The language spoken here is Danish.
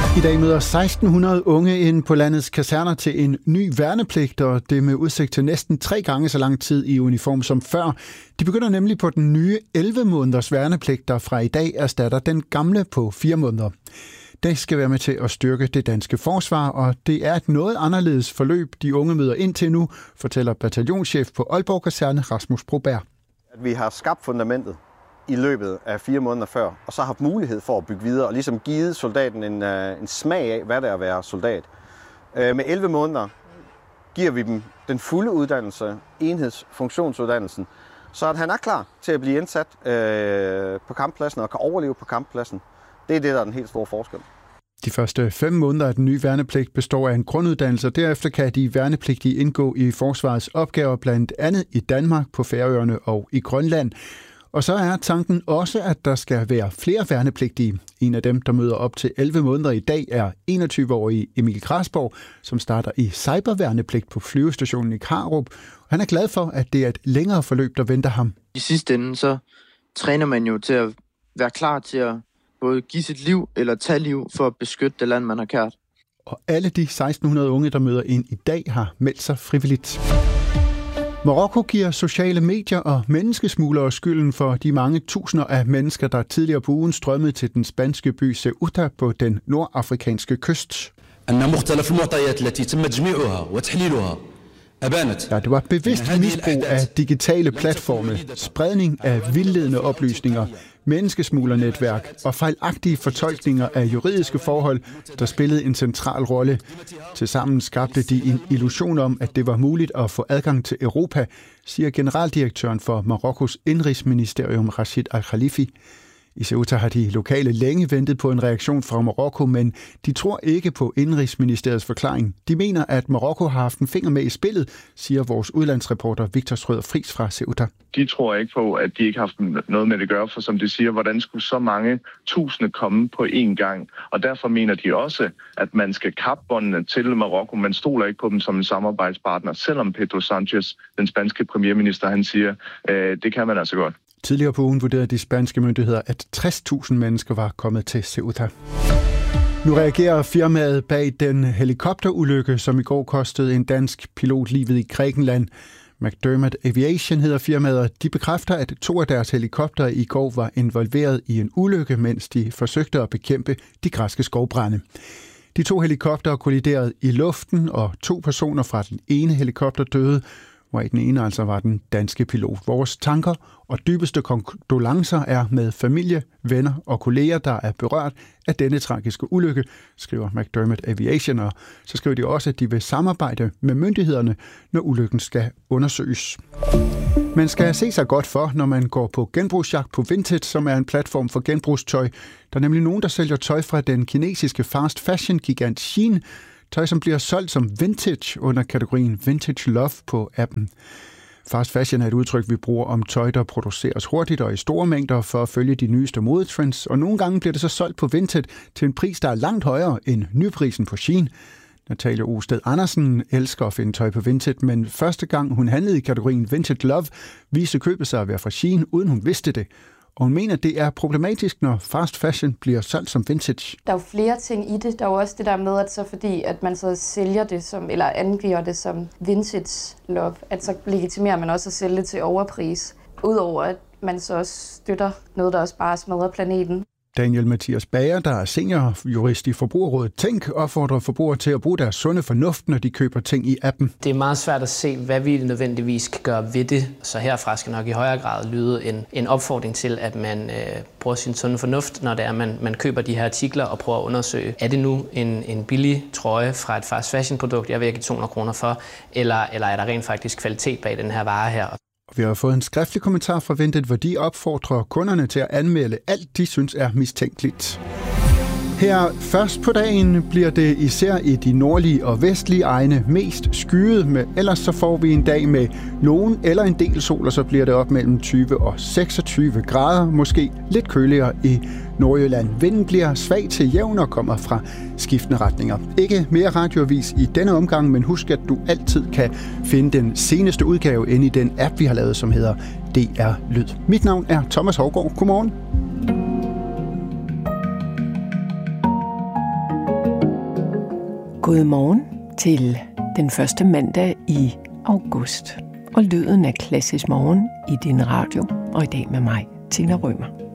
I dag møder 1600 unge ind på landets kaserner til en ny værnepligt, og det med udsigt til næsten 3 gange så lang tid i uniform som før. De begynder nemlig på den nye 11 måneders værnepligt, der fra i dag erstatter den gamle på 4 måneder. Det skal være med til at styrke det danske forsvar, og det er et noget anderledes forløb, de unge møder ind til nu, fortæller bataljonschef på Aalborg Kaserne, Rasmus Broberg. Vi har skabt fundamentet i løbet af 4 måneder før, og så haft mulighed for at bygge videre, og ligesom givet soldaten en smag af, hvad det er at være soldat. Med 11 måneder giver vi dem den fulde uddannelse, enhedsfunktionsuddannelsen, så at han er klar til at blive indsat på kamppladsen og kan overleve på kamppladsen. Det er det, der er den helt store forskel. De første 5 måneder af den nye værnepligt består af en grunduddannelse, og derefter kan de værnepligtige indgå i forsvarets opgaver, blandt andet i Danmark, på Færøerne og i Grønland. Og så er tanken også, at der skal være flere værnepligtige. En af dem, der møder op til 11 måneder i dag, er 21-årige Emil Krasborg, som starter i cyberværnepligt på flyvestationen i Karup. Han er glad for, at det er et længere forløb, der venter ham. I sidste ende, så træner man jo til at være klar til at både give sit liv eller tage liv for at beskytte det land, man har kært. Og alle de 1600 unge, der møder ind i dag, har meldt sig frivilligt. Marokko giver sociale medier og menneskesmuglere skylden for de mange tusinder af mennesker, der tidligere på ugen strømmede til den spanske by Ceuta på den nordafrikanske kyst. Ja, det var bevidst misbrug af digitale platforme, spredning af vildledende oplysninger, menneskesmuglernetværk og fejlagtige fortolkninger af juridiske forhold, der spillede en central rolle. Tilsammen skabte de en illusion om, at det var muligt at få adgang til Europa, siger generaldirektøren for Marokkos indrigsministerium Rashid Al-Khalifi. I Ceuta har de lokale længe ventet på en reaktion fra Marokko, men de tror ikke på indrigsministeriets forklaring. De mener, at Marokko har haft en finger med i spillet, siger vores udlandsreporter Victor Schrøder Friis fra Ceuta. De tror ikke på, at de ikke har haft noget med det at gøre, for som de siger, hvordan skulle så mange tusinde komme på én gang? Og derfor mener de også, at man skal kappe båndene til Marokko. Man stoler ikke på dem som en samarbejdspartner, selvom Pedro Sanchez, den spanske premierminister, han siger, det kan man altså godt. Tidligere på ugen vurderede de spanske myndigheder, at 60.000 mennesker var kommet til Ceuta. Nu reagerer firmaet bag den helikopterulykke, som i går kostede en dansk pilot livet i Grækenland. McDermott Aviation hedder firmaet. De bekræfter, at 2 af deres helikoptere i går var involveret i en ulykke, mens de forsøgte at bekæmpe de græske skovbrande. De 2 helikoptere kolliderede i luften, og 2 personer fra den ene helikopter døde, hvor i den ene altså var den danske pilot. Vores tanker og dybeste kondolencer er med familie, venner og kolleger, der er berørt af denne tragiske ulykke, skriver McDermott Aviation, og så skriver de også, at de vil samarbejde med myndighederne, når ulykken skal undersøges. Man skal se sig godt for, når man går på genbrugsjagt på Vinted, som er en platform for genbrugstøj. Der er nemlig nogen, der sælger tøj fra den kinesiske fast fashion-gigant Shein, tøj, som bliver solgt som vintage under kategorien Vintage Love på appen. Fast fashion er et udtryk, vi bruger om tøj, der produceres hurtigt og i store mængder for at følge de nyeste modetrends, og nogle gange bliver det så solgt på Vinted til en pris, der er langt højere end nyprisen på Shein. Natalia Osted Andersen elsker at finde tøj på Vinted, men første gang hun handlede i kategorien Vintage Love, viste købet sig at være fra Shein, uden hun vidste det. Og hun mener, det er problematisk, når fast fashion bliver solgt som vintage. Der er jo flere ting i det. Der er jo også det der med, at så fordi at man så sælger det som, eller angiver det som vintage love, at så legitimerer man også at sælge det til overpris. Udover at man så også støtter noget, der også bare smadrer planeten. Daniel Mathias Bager, der er seniorjurist i Forbrugerrådet Tænk, opfordrer forbrugere til at bruge deres sunde fornuft, når de køber ting i appen. Det er meget svært at se, hvad vi nødvendigvis kan gøre ved det. Så herfra skal nok i højere grad lyde en opfordring til, at man bruger sin sunde fornuft, når det er, man køber de her artikler og prøver at undersøge, er det nu en billig trøje fra et fast fashion produkt, jeg vil give 200 kroner for, eller er der rent faktisk kvalitet bag den her vare her? Vi har fået en skriftlig kommentar fra Vinted, hvor de opfordrer kunderne til at anmelde alt, de synes er mistænkeligt. Her først på dagen bliver det især i de nordlige og vestlige egne mest skyet, men ellers så får vi en dag med nogen eller en del sol, og så bliver det op mellem 20 og 26 grader, måske lidt køligere i Nordjylland. Vinden bliver svag til jævn og kommer fra skiftende retninger. Ikke mere radioavis i denne omgang, men husk, at du altid kan finde den seneste udgave inde i den app, vi har lavet, som hedder DR Lyd. Mit navn er Thomas Hougaard. Godmorgen. God morgen til den første mandag i august. Og lyden af Klassisk Morgen i din radio, og i dag med mig, Tina Rømer.